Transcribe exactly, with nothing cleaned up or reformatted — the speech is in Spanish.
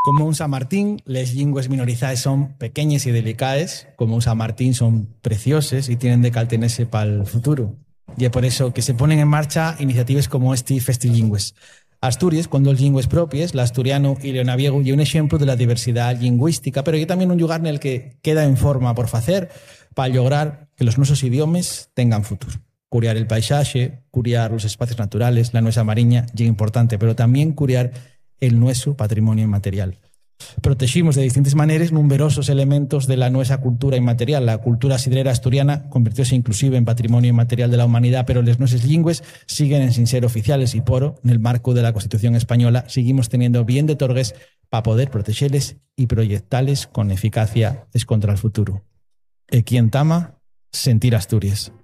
Como un San Martín, les llengües minorizadas son pequeñas y delicadas. Como un San Martín son preciosas y tienen de caltenerse para el futuro. Y es por eso que se ponen en marcha iniciativas como este Festilingües. Asturias, con dos lingües propias, l'asturiano y leonaviego, y un ejemplo de la diversidad lingüística, pero hay también un lugar en el que queda en forma por hacer para lograr que los nuestros idiomas tengan futuro. Curiar el paisaje, curiar los espacios naturales, la nuestra mariña, y es importante, pero también curiar el nuestro patrimonio inmaterial. Protegimos de distintas maneras numerosos elementos de la nuestra cultura inmaterial. La cultura sidrera asturiana convirtióse inclusive en patrimonio inmaterial de la humanidad, pero las nuestras lingües siguen sin ser oficiales y poro, en el marco de la Constitución española, seguimos teniendo bien de torgues para poder protegerles y proyectarles con eficacia es contra el futuro. E quien tama, sentir Asturias.